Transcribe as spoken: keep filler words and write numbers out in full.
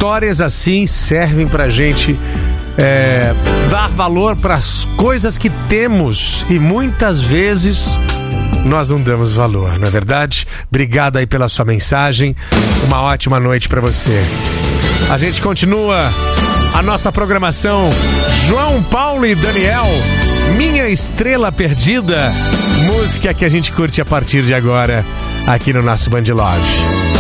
Histórias assim servem pra gente é, dar valor pras coisas que temos e muitas vezes nós não damos valor, não é verdade? Obrigado aí pela sua mensagem. Uma ótima noite pra você. A gente continua a nossa programação. João Paulo e Daniel, Minha Estrela Perdida, música que a gente curte a partir de agora aqui no nosso Band Lodge.